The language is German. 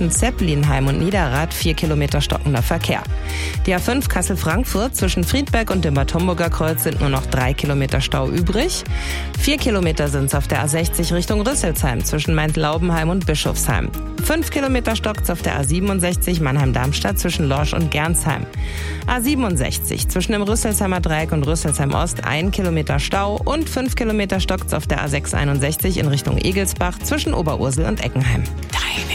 zwischen Zeppelinheim und Niederrad 4 Kilometer stockender Verkehr. Die A5 Kassel-Frankfurt zwischen Friedberg und dem Bad Homburger Kreuz sind nur noch 3 Kilometer Stau übrig. 4 Kilometer sind es auf der A60 Richtung Rüsselsheim zwischen Mainz-Laubenheim und Bischofsheim. 5 Kilometer stockt's auf der A67 Mannheim-Darmstadt zwischen Lorsch und Gernsheim. A67 zwischen dem Rüsselsheimer Dreieck und Rüsselsheim Ost 1 Kilometer Stau und 5 Kilometer stockt's auf der A661 in Richtung Egelsbach zwischen Oberursel und Eckenheim.